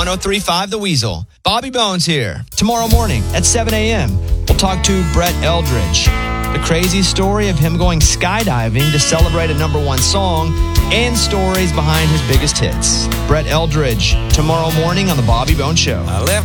103.5 The Weasel. Bobby Bones here. Tomorrow morning at 7 a.m., we'll talk to Brett Eldridge. The crazy story of him going skydiving to celebrate a #1 song and stories behind his biggest hits. Brett Eldridge, tomorrow morning on The Bobby Bones Show.